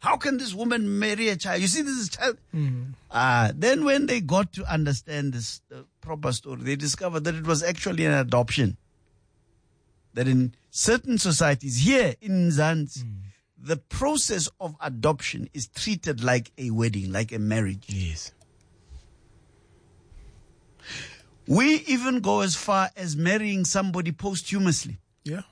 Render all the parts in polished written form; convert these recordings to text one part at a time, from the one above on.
How can this woman marry a child? You see, this is child. Then when they got to understand this proper story, they discovered that it was actually an adoption. That in certain societies here in Mzansi, the process of adoption is treated like a wedding, like a marriage. Yes. We even go as far as marrying somebody posthumously. Yeah.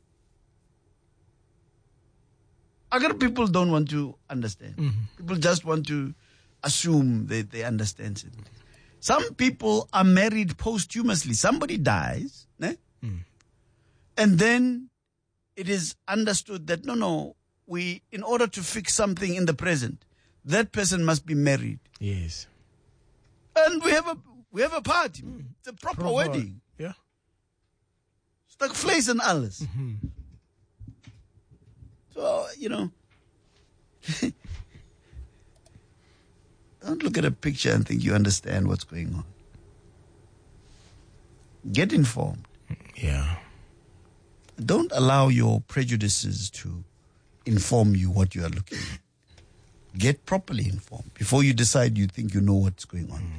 Other people don't want to understand. People just want to assume that they understand it. Some people are married posthumously. Somebody dies, né? And then it is understood that in order to fix something in the present, that person must be married. Yes. And we have a party. It's a proper wedding. Yeah. It's like vlees and alles. So, don't look at a picture and think you understand what's going on. Get informed. Yeah. Don't allow your prejudices to inform you what you are looking at. Get properly informed before you decide you think you know what's going on.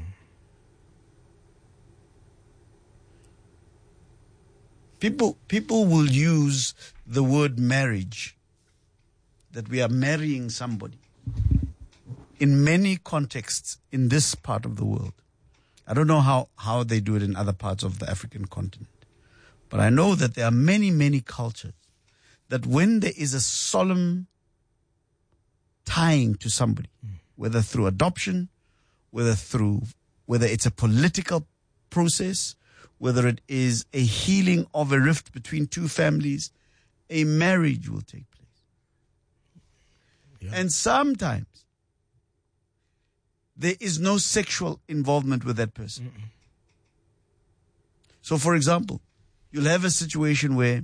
People will use the word marriage, that we are marrying somebody, in many contexts in this part of the world. I don't know how they do it in other parts of the African continent. But I know that there are many, many cultures that when there is a solemn tying to somebody, whether through adoption, whether it's a political process, whether it is a healing of a rift between two families, a marriage will take place. Yeah. And sometimes there is no sexual involvement with that person. So, for example, you'll have a situation where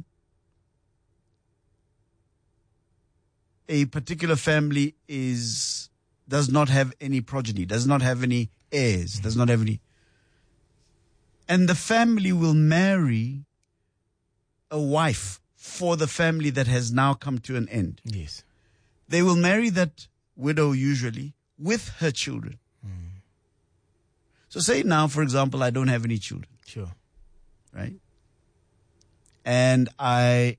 a particular family does not have any progeny, does not have any heirs, does not have any. And the family will marry a wife for the family that has now come to an end. Yes. They will marry that widow usually with her children. So say now, for example, I don't have any children. Sure. Right? And I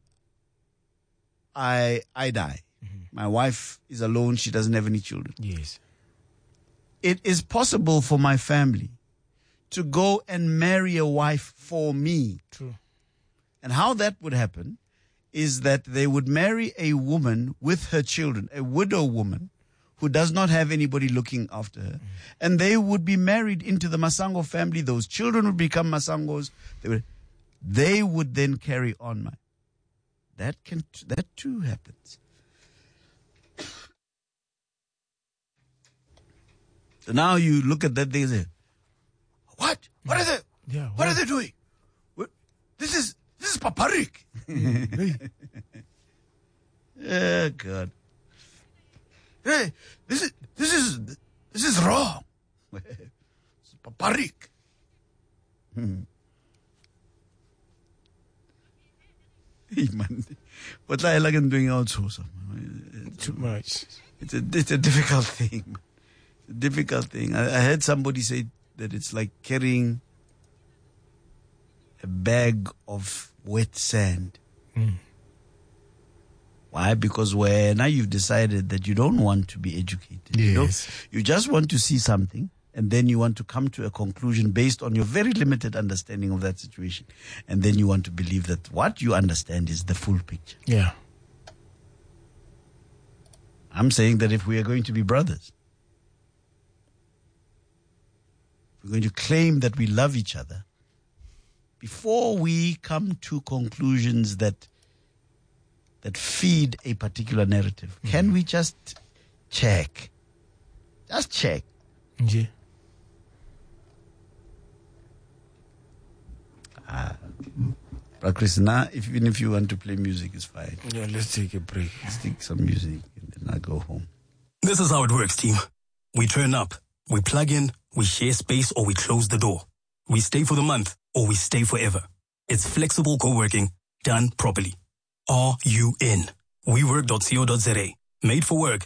die. My wife is alone. She doesn't have any children. Yes. It is possible for my family to go and marry a wife for me. True. And how that would happen is that they would marry a woman with her children, a widow woman who does not have anybody looking after her. And they would be married into the Masango family. Those children would become Masangos. They would then carry on. That too happens. So now you look at that thing and say, what? What are they? Yeah, what are they doing? This is paparik. Oh God. Hey, this is wrong. It's paparik. Hey man, what I like doing also. Too much. It's a difficult thing. It's a difficult thing. I heard somebody say that it's like carrying a bag of wet sand. Why? Because now you've decided that you don't want to be educated. Yes. You just want to see something, and then you want to come to a conclusion based on your very limited understanding of that situation. And then you want to believe that what you understand is the full picture. Yeah. I'm saying that if we are going to be brothers, we're going to claim that we love each other, before we come to conclusions that feed a particular narrative, can we just check? Just check. Yeah. But Krishna, even if you want to play music, it's fine. Yeah, let's take a break. Let's take some music and then I'll go home. This is how it works, team. We turn up, we plug in, we share space, or we close the door. We stay for the month, or we stay forever. It's flexible co-working done properly. Are you in? WeWork.co.za. Made for work,